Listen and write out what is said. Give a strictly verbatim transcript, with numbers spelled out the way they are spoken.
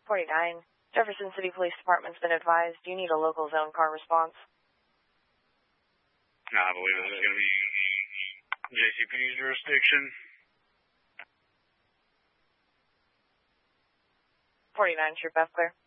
forty-nine. Jefferson City Police Department's been advised you need a local zone car response. No, I believe this is going to be J C P's jurisdiction. forty-nine, Troop F clear.